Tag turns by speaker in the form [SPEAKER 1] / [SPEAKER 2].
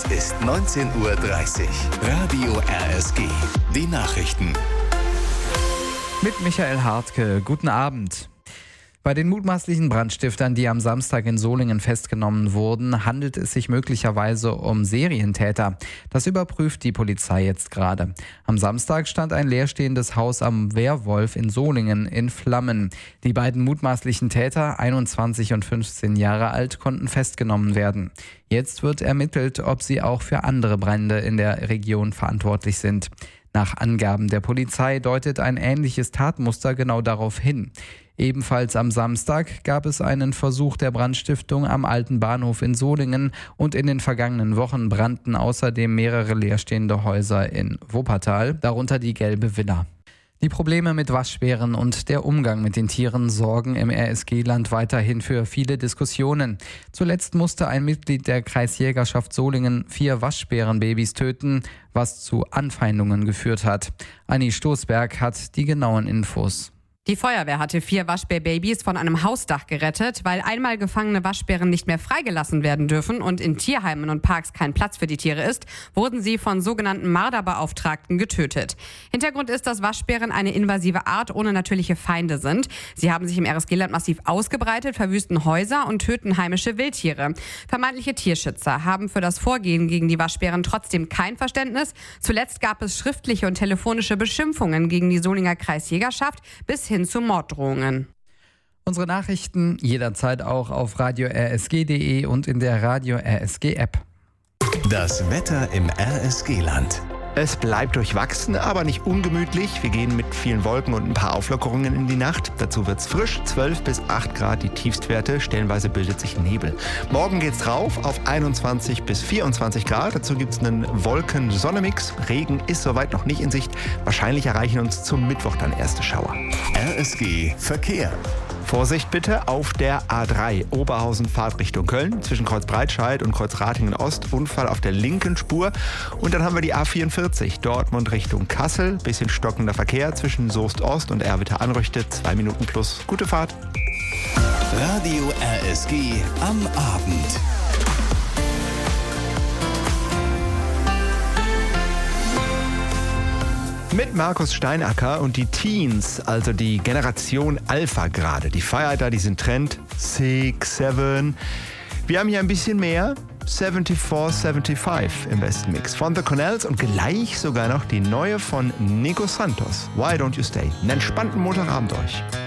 [SPEAKER 1] Es ist 19:30 Uhr. Radio RSG. Die Nachrichten.
[SPEAKER 2] Mit Michael Hartke. Guten Abend. Bei den mutmaßlichen Brandstiftern, die am Samstag in Solingen festgenommen wurden, handelt es sich möglicherweise um Serientäter. Das überprüft die Polizei jetzt gerade. Am Samstag stand ein leerstehendes Haus am Wehrwolf in Solingen in Flammen. Die beiden mutmaßlichen Täter, 21 und 15 Jahre alt, konnten festgenommen werden. Jetzt wird ermittelt, ob sie auch für andere Brände in der Region verantwortlich sind. Nach Angaben der Polizei deutet ein ähnliches Tatmuster genau darauf hin. Ebenfalls am Samstag gab es einen Versuch der Brandstiftung am alten Bahnhof in Solingen und in den vergangenen Wochen brannten außerdem mehrere leerstehende Häuser in Wuppertal, darunter die Gelbe Villa. Die Probleme mit Waschbären und der Umgang mit den Tieren sorgen im RSG-Land weiterhin für viele Diskussionen. Zuletzt musste ein Mitglied der Kreisjägerschaft Solingen 4 Waschbärenbabys töten, was zu Anfeindungen geführt hat. Anni Stoßberg hat die genauen Infos.
[SPEAKER 3] Die Feuerwehr hatte 4 Waschbärbabys von einem Hausdach gerettet. Weil einmal gefangene Waschbären nicht mehr freigelassen werden dürfen und in Tierheimen und Parks kein Platz für die Tiere ist, wurden sie von sogenannten Marderbeauftragten getötet. Hintergrund ist, dass Waschbären eine invasive Art ohne natürliche Feinde sind. Sie haben sich im RSG-Land massiv ausgebreitet, verwüsten Häuser und töten heimische Wildtiere. Vermeintliche Tierschützer haben für das Vorgehen gegen die Waschbären trotzdem kein Verständnis. Zuletzt gab es schriftliche und telefonische Beschimpfungen gegen die Solinger Kreisjägerschaft bis hin zu Morddrohungen.
[SPEAKER 2] Unsere Nachrichten jederzeit auch auf radio-rsg.de und in der Radio RSG App.
[SPEAKER 1] Das Wetter im RSG-Land.
[SPEAKER 4] Es bleibt durchwachsen, aber nicht ungemütlich. Wir gehen mit vielen Wolken und ein paar Auflockerungen in die Nacht. Dazu wird's frisch, 12 bis 8 Grad die Tiefstwerte. Stellenweise bildet sich Nebel. Morgen geht's rauf auf 21 bis 24 Grad. Dazu gibt's einen Wolken-Sonne-Mix. Regen ist soweit noch nicht in Sicht. Wahrscheinlich erreichen uns zum Mittwoch dann erste Schauer.
[SPEAKER 1] RSG Verkehr.
[SPEAKER 4] Vorsicht bitte auf der A3 Oberhausen Fahrtrichtung Köln zwischen Kreuz Breitscheid und Kreuz Ratingen Ost. Unfall auf der linken Spur. Und dann haben wir die A44 Dortmund Richtung Kassel. Bisschen stockender Verkehr zwischen Soest Ost und Erwitter Anrüchte. 2 Minuten plus. Gute Fahrt.
[SPEAKER 1] Radio RSG am Abend.
[SPEAKER 4] Mit Markus Steinacker und die Teens, also die Generation Alpha gerade. Die feiert da diesen Trend 6, 7. Wir haben hier ein bisschen mehr. 74, 75 im besten Mix. Von The Cornells und gleich sogar noch die neue von Nico Santos. Why Don't You Stay? Einen entspannten Montagabend euch.